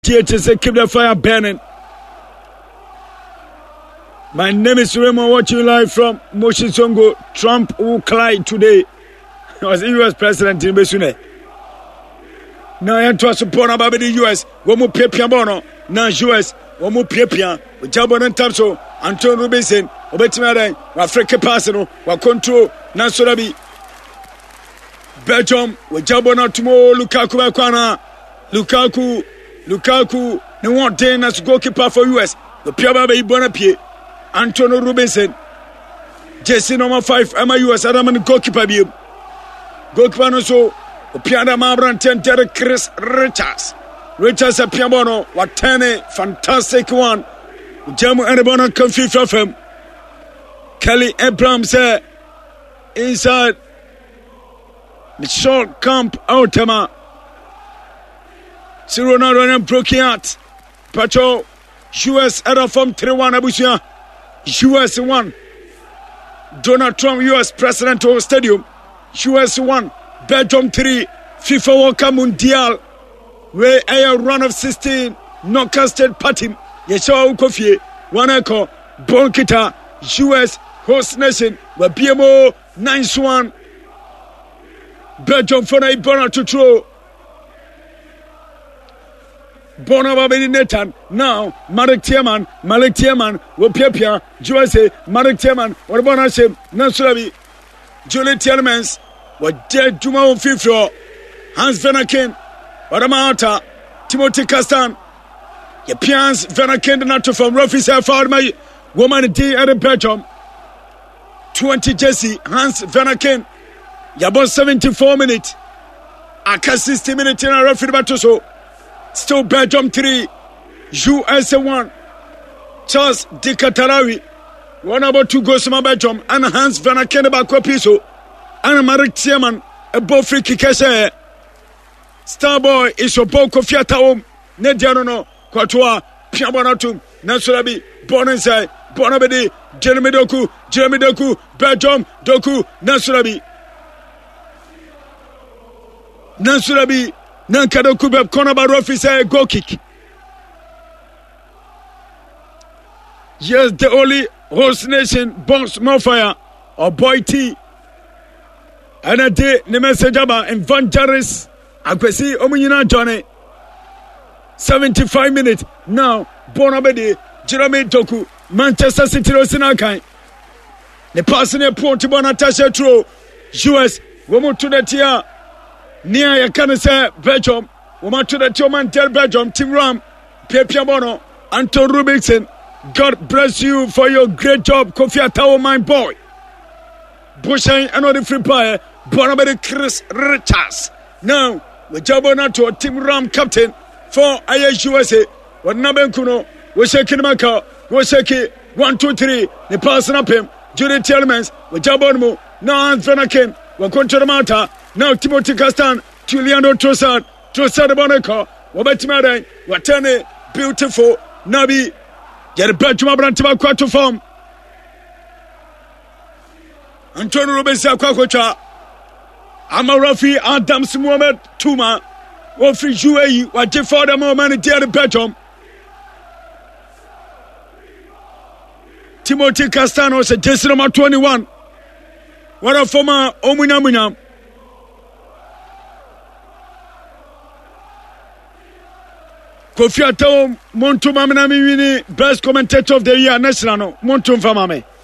GHS, keep the fire burning. My name is Raymond, watching live from Moshi Songo. Trump will cry today. I was the US president in Besune. Now I had to support about the US. Womu Pepia Bono, now US, Womu Pepia, with Jabon and Tapso, Antonio Robinson, Obetimare, Africa Personal, what control, Nasurabi, Belgium, with Jabon tomorrow, Lukaku Bakwana, Lukaku, no one day as goalkeeper for US, the Piababe Bonapie, Antonio Robinson, Jesse number 5, US, Adaman goalkeeper, goalkeeper no so. Piada Mabran Tentere Chris Richards a Piabono, what 10 fantastic one. Jamu Anabona confused from him. Kelly Abraham said inside the short camp Outama. Ronaldo and Brokiat. Patrol US era from 3-1 Abusia. US 1. Donald Trump US President of Stadium. US 1. Belgium 3, FIFA World Cup Mundial, where a run of 16 knockout state party. Yeshawa Ukofie, Wanako, Bolkita, US host nation, where BMO 9-1. Belgium for a Bona to throw. Bona Babini Netan, now Marek Tierman, Wopia, USA, Marek Tierman, Warbonashim, Nasurabi, Julie Tiermans. What dead Juma on Fifro, Hans Venaken, Waramata, Timothy Castan, Yapians Venaken, not from Rufus, found my woman D at Belgium, 20 Jesse, Hans Venaken, Yabon 74 minutes, Aka 60 minutes in a referee Batoso, still Belgium 3, USA 1, Charles Di Catarawi, one about 2 goals from Belgium, and Hans Venaken about Copiso. Anna Marek Tierman, a ball free kick. Starboy is your ball Kofiata home. Nediano, Quatoa, Piabonatum, Nasurabi, Bonensai, Bonabedi, Jeremy Doku, Belgium, Doku, Nasurabi, Nankadoku, Konaba officer, goal kick. Yes, the only host nation, Bones Mofire, or Boy T. And a day, the message about Evangelist Akwesi Omunyina Johnny. 75 minutes. Now, Bonabedi, Jeremy Doku, Manchester City Rosinakai. The person here point to Bonatasha Tro, US, woman to the Tia, near Yakanasa, Belgium, woman to the Tioman Tel Belgium, Tim Ram, Pepia Bono, Anton Rubinson. God bless you for your great job, Kofi Atawo, my boy. Bushain another free player, Bonabedi Chris Richards. Now, the Jabona to Tim Ram captain for USA. What Nabenkuno was shaking Maka, was shaking 1, 2, 3. The passing up him, Judy Tielemans, with Jabonmo, now Hans Venaken, what Contra now Timothy Castan, Juliano Trossard the Bonaco, Wabetimare, Watane, beautiful, Nabi, get a Belgium Abrantima Quattro form. Antonio Robinson Kwakocha Amarafi Adams Mohamed Tuma Wofi UAE what you for the moment dear Belgium Timothy Castano said Jesse number 21 what a former Omunyamunyam Kofi Atawo Montu Mamina Mini best commentator of the year national Montu Famame